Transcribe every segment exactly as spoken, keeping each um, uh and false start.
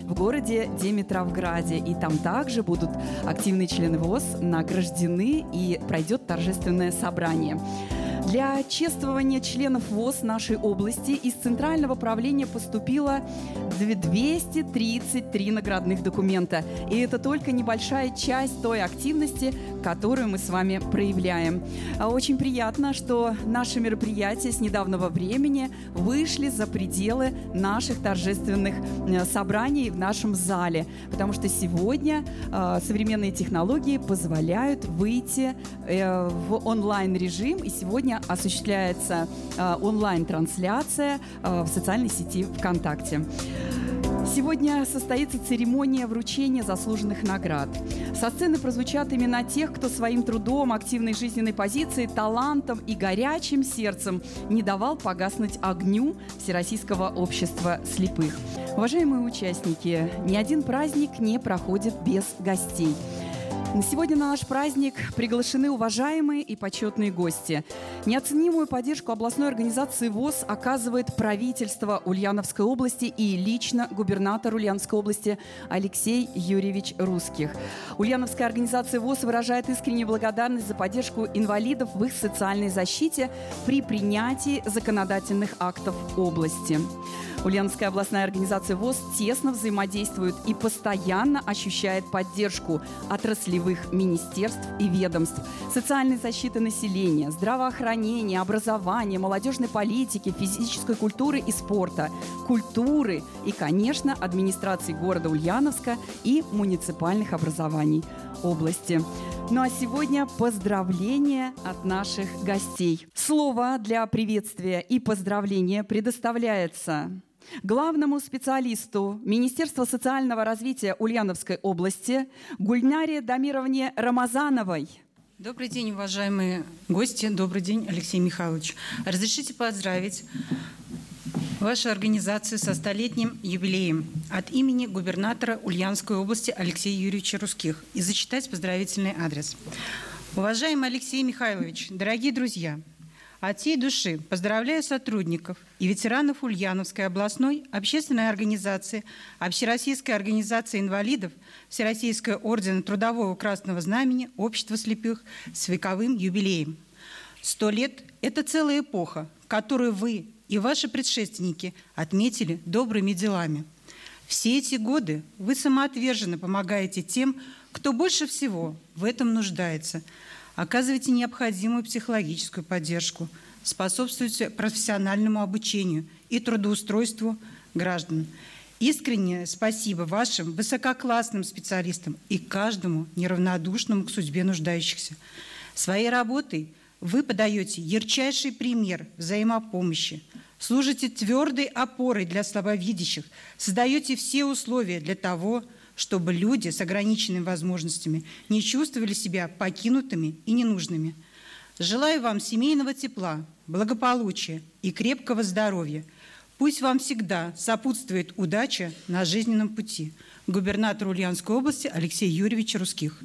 в городе Димитровграде. И там также будут активные члены ВОС награждены и пройдет торжественное собрание. Для чествования членов ВОС нашей области из Центрального правления поступило двести тридцать три наградных документа. И это только небольшая часть той активности, которую мы с вами проявляем. Очень приятно, что наши мероприятия с недавнего времени вышли за пределы наших торжественных собраний в нашем зале. Потому что сегодня современные технологии позволяют выйти в онлайн-режим. И сегодня осуществляется онлайн-трансляция в социальной сети ВКонтакте. Сегодня состоится церемония вручения заслуженных наград. Со сцены прозвучат имена тех, кто своим трудом, активной жизненной позицией, талантом и горячим сердцем не давал погаснуть огню Всероссийского общества слепых. Уважаемые участники, ни один праздник не проходит без гостей. Сегодня на наш праздник приглашены уважаемые и почетные гости. Неоценимую поддержку областной организации ВОС оказывает правительство Ульяновской области и лично губернатор Ульяновской области Алексей Юрьевич Русских. Ульяновская организация ВОС выражает искреннюю благодарность за поддержку инвалидов в их социальной защите при принятии законодательных актов области. Ульяновская областная организация ВОС тесно взаимодействует и постоянно ощущает поддержку отраслевых министерств и ведомств, социальной защиты населения, здравоохранения, образования, молодежной политики, физической культуры и спорта, культуры и, конечно, администрации города Ульяновска и муниципальных образований области. Ну а сегодня поздравления от наших гостей. Слово для приветствия и поздравления предоставляется главному специалисту Министерства социального развития Ульяновской области Гульнаре Дамировне Рамазановой. Добрый день, уважаемые гости. Добрый день, Алексей Михайлович. Разрешите поздравить вашу организацию со столетним юбилеем от имени губернатора Ульяновской области Алексея Юрьевича Русских и зачитать поздравительный адрес. Уважаемый Алексей Михайлович, дорогие друзья, от всей души поздравляю сотрудников и ветеранов Ульяновской областной общественной организации, Общероссийской организации инвалидов, Всероссийского ордена Трудового Красного Знамени, Общества слепых с вековым юбилеем. Сто лет – это целая эпоха, которую вы и ваши предшественники отметили добрыми делами. Все эти годы вы самоотверженно помогаете тем, кто больше всего в этом нуждается, оказываете необходимую психологическую поддержку, способствуете профессиональному обучению и трудоустройству граждан. Искреннее спасибо вашим высококлассным специалистам и каждому неравнодушному к судьбе нуждающихся. Своей работой вы подаете ярчайший пример взаимопомощи, служите твердой опорой для слабовидящих, создаете все условия для того, чтобы люди с ограниченными возможностями не чувствовали себя покинутыми и ненужными. Желаю вам семейного тепла, благополучия и крепкого здоровья. Пусть вам всегда сопутствует удача на жизненном пути. Губернатор Ульяновской области Алексей Юрьевич Русских.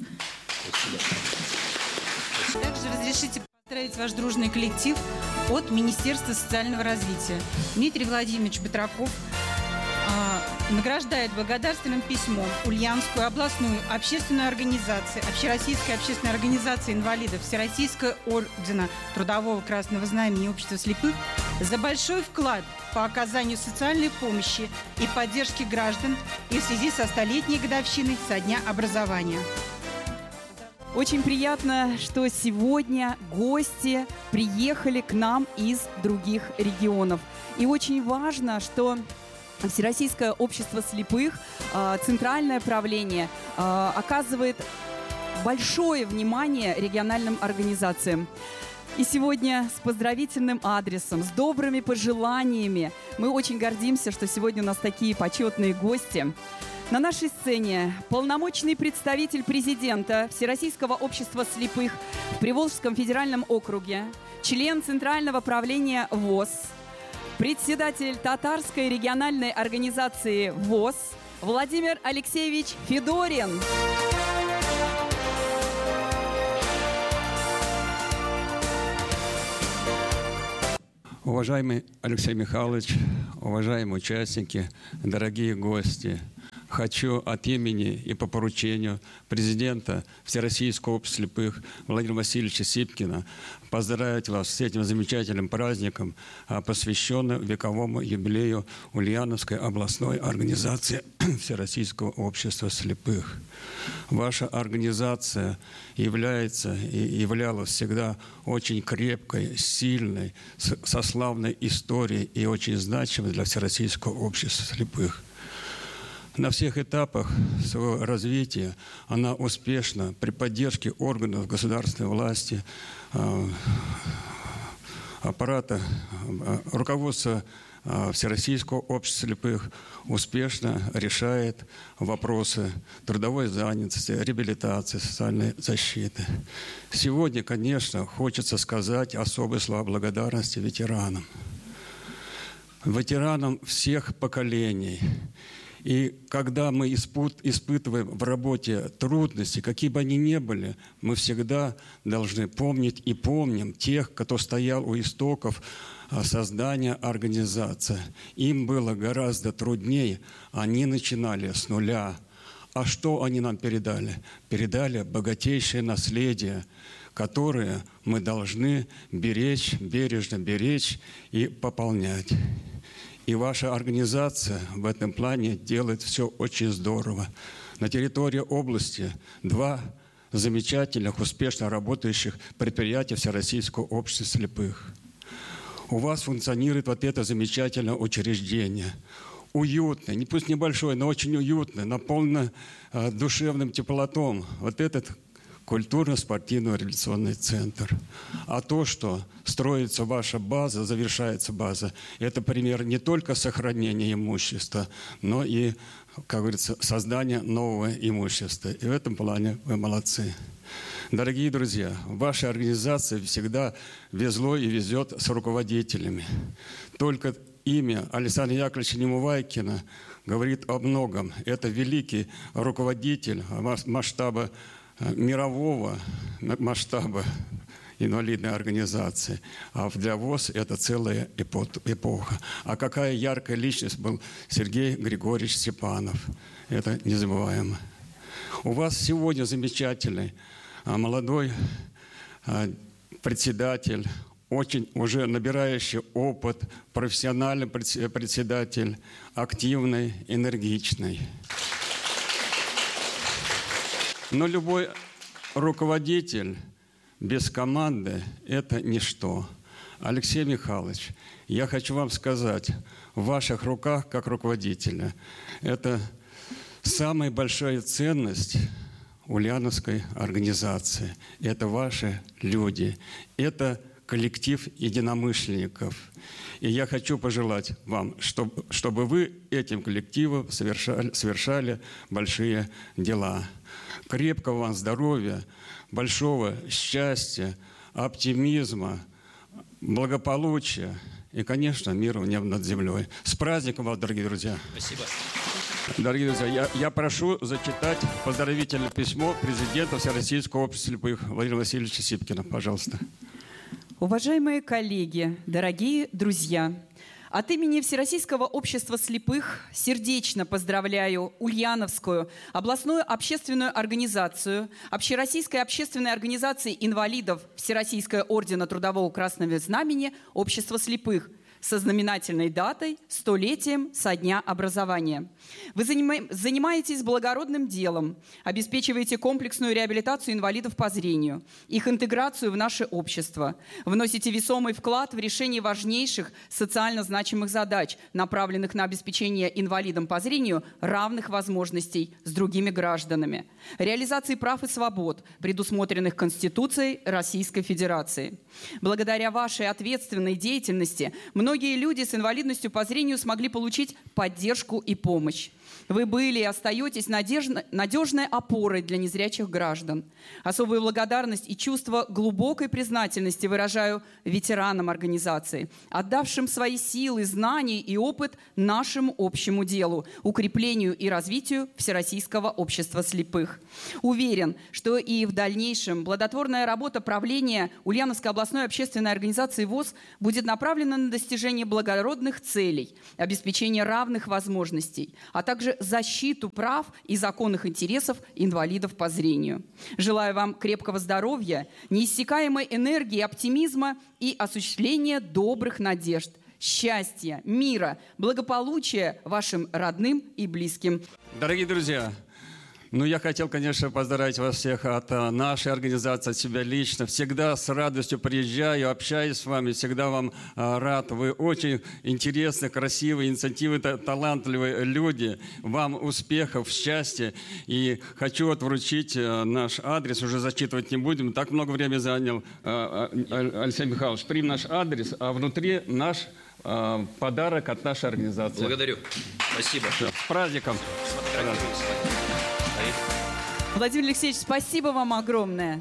Также разрешите поздравить ваш дружный коллектив от Министерства социального развития. Дмитрий Владимирович Батраков награждает благодарственным письмом Ульяновскую областную общественную организацию, Общероссийская общественная организация инвалидов, Всероссийского ордена Трудового Красного Знамени и Общества слепых за большой вклад по оказанию социальной помощи и поддержке граждан и в связи со столетней годовщиной со дня образования. Очень приятно, что сегодня гости приехали к нам из других регионов. И очень важно, что Всероссийское общество слепых, центральное правление оказывает большое внимание региональным организациям. И сегодня с поздравительным адресом, с добрыми пожеланиями мы очень гордимся, что сегодня у нас такие почетные гости. На нашей сцене полномочный представитель президента Всероссийского общества слепых в Приволжском федеральном округе, член Центрального правления ВОС, председатель Татарской региональной организации ВОС Владимир Алексеевич Федорин. Уважаемый Алексей Михайлович, уважаемые участники, дорогие гости, хочу от имени и по поручению президента Всероссийского общества слепых Владимира Васильевича Сипкина поздравить вас с этим замечательным праздником, посвященным вековому юбилею Ульяновской областной организации Всероссийского общества слепых. Ваша организация является и являлась всегда очень крепкой, сильной, со славной историей и очень значимой для Всероссийского общества слепых. На всех этапах своего развития она успешно при поддержке органов государственной власти, аппарата, руководства Всероссийского общества слепых успешно решает вопросы трудовой занятости, реабилитации, социальной защиты. Сегодня, конечно, хочется сказать особые слова благодарности ветеранам. Ветеранам всех поколений. И когда мы испытываем в работе трудности, какие бы они ни были, мы всегда должны помнить и помним тех, кто стоял у истоков создания организации. Им было гораздо труднее, они начинали с нуля. А что они нам передали? Передали богатейшее наследие, которое мы должны беречь, бережно беречь и пополнять. И ваша организация в этом плане делает все очень здорово. На территории области два замечательных, успешно работающих предприятия Всероссийского общества слепых. У вас функционирует вот это замечательное учреждение. Уютное, не пусть небольшое, но очень уютное, наполнено э, душевным теплотом. Вот этот культурно-спортивно-реабилитационный центр. А то, что строится ваша база, завершается база, это пример не только сохранения имущества, но и, как говорится, создания нового имущества. И в этом плане вы молодцы. Дорогие друзья, ваша организация всегда везло и везет с руководителями. Только имя Александра Яковлевича Немувайкина говорит о многом. Это великий руководитель масштаба мирового масштаба инвалидной организации. А для ВОС это целая эпоха. А какая яркая личность был Сергей Григорьевич Степанов. Это незабываемо. У вас сегодня замечательный молодой председатель, очень уже набирающий опыт, профессиональный председатель, активный, энергичный. Но любой руководитель без команды – это ничто. Алексей Михайлович, я хочу вам сказать, в ваших руках, как руководителя, это самая большая ценность Ульяновской организации. Это ваши люди, это коллектив единомышленников. И я хочу пожелать вам, чтобы, чтобы вы этим коллективом совершали, совершали большие дела. Крепкого вам здоровья, большого счастья, оптимизма, благополучия и, конечно, мира в небе над землей. С праздником вас, дорогие друзья! Спасибо. Дорогие друзья, я, я прошу зачитать поздравительное письмо президента Всероссийского общества слепых Владимира Васильевича Сипкина. Пожалуйста. Уважаемые коллеги, дорогие друзья! От имени Всероссийского общества слепых сердечно поздравляю Ульяновскую областную общественную организацию, Общероссийской общественной организации инвалидов Всероссийское ордена Трудового Красного Знамени Общества слепых со знаменательной датой столетием со дня образования. Вы занимаетесь благородным делом, обеспечиваете комплексную реабилитацию инвалидов по зрению, их интеграцию в наше общество, вносите весомый вклад в решение важнейших социально значимых задач, направленных на обеспечение инвалидам по зрению равных возможностей с другими гражданами, реализации прав и свобод, предусмотренных Конституцией Российской Федерации. Благодаря вашей ответственной деятельности многие люди с инвалидностью по зрению смогли получить поддержку и помощь. Вы были и остаетесь надежной, надежной опорой для незрячих граждан. Особую благодарность и чувство глубокой признательности выражаю ветеранам организации, отдавшим свои силы, знания и опыт нашему общему делу, укреплению и развитию Всероссийского общества слепых. Уверен, что и в дальнейшем плодотворная работа правления Ульяновской областной общественной организации ВОС будет направлена на достижение благородных целей, обеспечение равных возможностей, а также также защиту прав и законных интересов инвалидов по зрению. Желаю вам крепкого здоровья, неиссякаемой энергии, оптимизма и осуществления добрых надежд, счастья, мира, благополучия вашим родным и близким. Дорогие друзья, ну, я хотел, конечно, поздравить вас всех от нашей организации, от себя лично. Всегда с радостью приезжаю, общаюсь с вами, всегда вам рад. Вы очень интересные, красивые, инициативы, талантливые люди. Вам успехов, счастья. И хочу вот вручить наш адрес, уже зачитывать не будем. Так много времени занял Алексей Михайлович. Примем наш адрес, а внутри наш подарок от нашей организации. Благодарю. Спасибо. Все. С праздником. Владимир Алексеевич, спасибо вам огромное.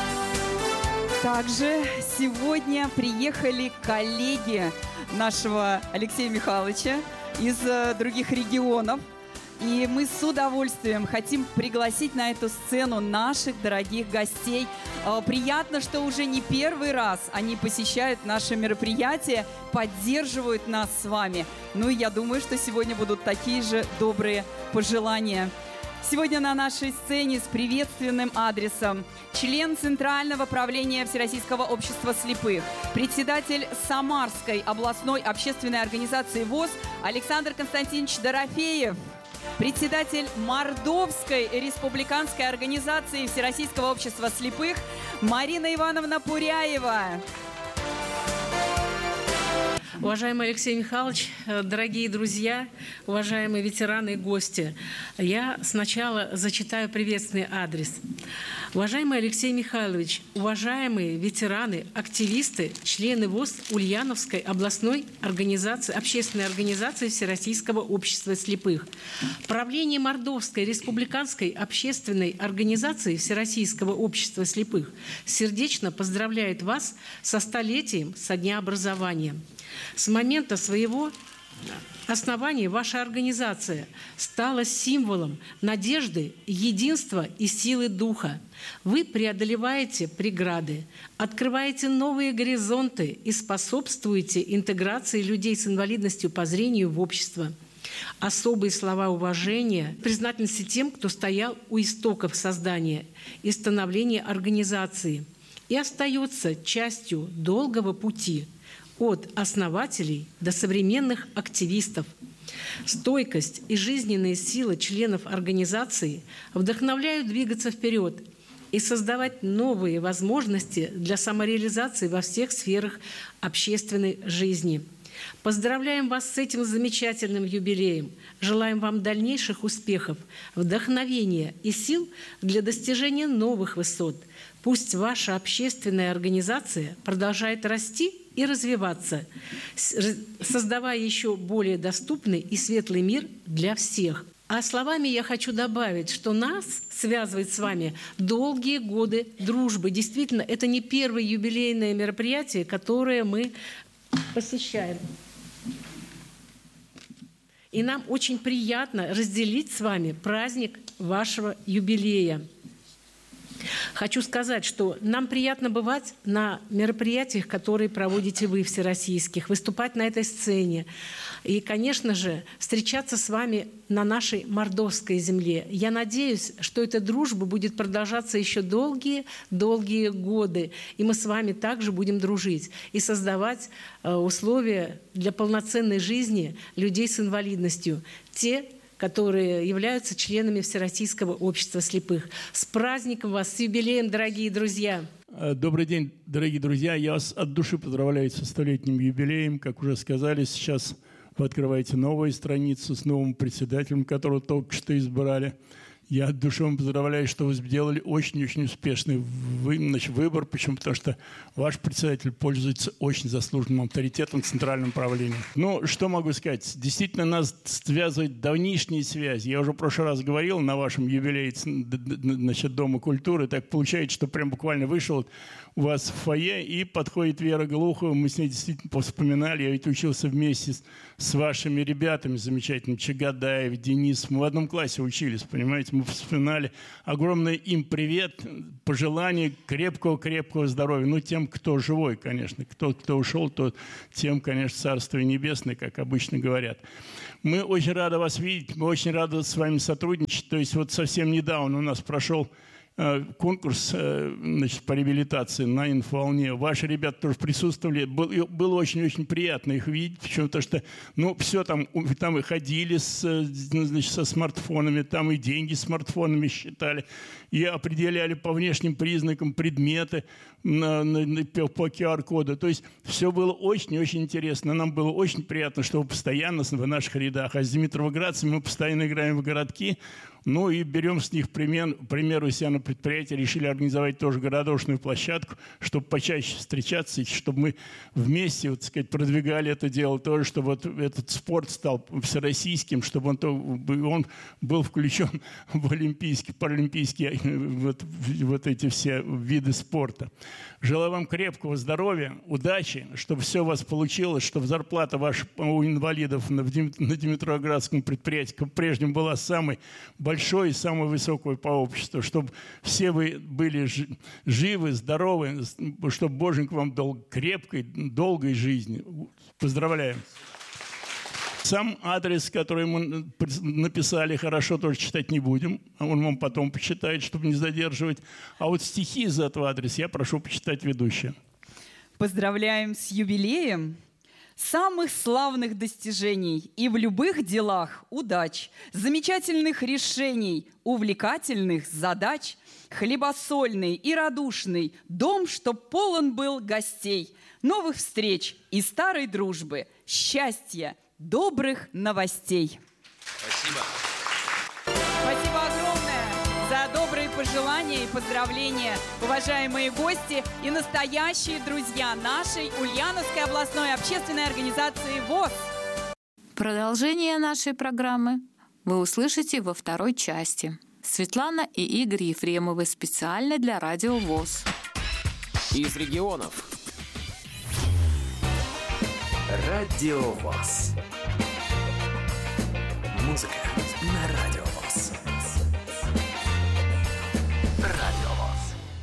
Также сегодня приехали коллеги нашего Алексея Михайловича из других регионов. И мы с удовольствием хотим пригласить на эту сцену наших дорогих гостей. Приятно, что уже не первый раз они посещают наше мероприятие, поддерживают нас с вами. Ну и я думаю, что сегодня будут такие же добрые пожелания. Сегодня на нашей сцене с приветственным адресом член Центрального правления Всероссийского общества слепых, председатель Самарской областной общественной организации ВОС Александр Константинович Дорофеев, председатель Мордовской республиканской организации Всероссийского общества слепых Марина Ивановна Пуряева. Уважаемый Алексей Михайлович, дорогие друзья, уважаемые ветераны и гости, я сначала зачитаю приветственный адрес. Уважаемый Алексей Михайлович, уважаемые ветераны, активисты, члены ВОС Ульяновской областной организации, общественной организации Всероссийского общества слепых, правление Мордовской республиканской общественной организации Всероссийского общества слепых сердечно поздравляет вас со столетием со дня образования. С момента своего основания ваша организация стала символом надежды, единства и силы духа. Вы преодолеваете преграды, открываете новые горизонты и способствуете интеграции людей с инвалидностью по зрению в общество. Особые слова уважения, признательности тем, кто стоял у истоков создания и становления организации и остается частью долгого пути от основателей до современных активистов. Стойкость и жизненные силы членов организации вдохновляют двигаться вперед и создавать новые возможности для самореализации во всех сферах общественной жизни. Поздравляем вас с этим замечательным юбилеем. Желаем вам дальнейших успехов, вдохновения и сил для достижения новых высот. Пусть ваша общественная организация продолжает расти и развиваться, создавая еще более доступный и светлый мир для всех. А словами я хочу добавить, что нас связывает с вами долгие годы дружбы. Действительно, это не первое юбилейное мероприятие, которое мы посещаем. И нам очень приятно разделить с вами праздник вашего юбилея. Хочу сказать, что нам приятно бывать на мероприятиях, которые проводите вы, всероссийских, выступать на этой сцене. И, конечно же, встречаться с вами на нашей мордовской земле. Я надеюсь, что эта дружба будет продолжаться еще долгие-долгие годы. И мы с вами также будем дружить и создавать условия для полноценной жизни людей с инвалидностью. Те, которые являются членами Всероссийского общества слепых. С праздником вас, с юбилеем, дорогие друзья! Добрый день, дорогие друзья! Я вас от души поздравляю со столетним юбилеем. Как уже сказали, сейчас вы открываете новую страницу с новым председателем, которого только что избрали. Я от души вам поздравляю, что вы сделали очень-очень успешный вы, значит, выбор. Почему? Потому что ваш председатель пользуется очень заслуженным авторитетом в центральном правлении. Ну, что могу сказать? Действительно, нас связывает давнишние связи. Я уже в прошлый раз говорил на вашем юбилее, значит, Дома культуры. Так получается, что прям буквально вышел у вас в фойе, и подходит Вера Глухова. Мы с ней действительно вспоминали. Я ведь учился вместе с, с вашими ребятами замечательными. Чагадаев, Денис. Мы в одном классе учились, понимаете? мы вспоминали. Огромный им привет, пожелание крепкого-крепкого здоровья. Ну, тем, кто живой, конечно. Кто, кто ушел, то тем, конечно, Царствие Небесное, как обычно говорят. Мы очень рады вас видеть, мы очень рады с вами сотрудничать. То есть вот совсем недавно у нас прошел конкурс, значит, по реабилитации на инфоволне. Ваши ребята тоже присутствовали. Было очень-очень приятно их видеть. Почему? Потому что, ну, все там, там и ходили с, значит, со смартфонами, там и деньги смартфонами считали, и определяли по внешним признакам предметы на, на, на, по ку ар коду. То есть все было очень-очень интересно. Нам было очень приятно, что вы постоянно в наших рядах. А с димитровградцами мы постоянно играем в городки. Ну и берем с них пример, пример у себя на предприятии, решили организовать тоже городошную площадку, чтобы почаще встречаться, и чтобы мы вместе, вот, так сказать, продвигали это дело тоже, чтобы вот этот спорт стал всероссийским, чтобы он, то, он был включен в олимпийские, паралимпийские вот, вот эти все виды спорта. Желаю вам крепкого здоровья, удачи, чтобы все у вас получилось, чтобы зарплата ваша у инвалидов на, на Димитровградском предприятии по-прежнему была самой большой и самой высокой по обществу, чтобы все вы были живы, здоровы, чтобы Боженька вам дал крепкой, долгой жизни. Поздравляем. Сам адрес, который мы написали, хорошо, тоже читать не будем. Он вам потом почитает, чтобы не задерживать. А вот стихи из этого адреса я прошу почитать ведущая. Поздравляем с юбилеем. Самых славных достижений и в любых делах удач, замечательных решений, увлекательных задач, хлебосольный и радушный дом, чтоб полон был гостей, новых встреч и старой дружбы, счастья, добрых новостей. Спасибо. Спасибо огромное за добрые пожелания и поздравления, уважаемые гости и настоящие друзья нашей Ульяновской областной общественной организации ВОС. Продолжение нашей программы вы услышите во второй части. Светлана и Игорь Ефремовы специально для Радио ВОС. Из регионов. Радио ВОС. Музыка на радио.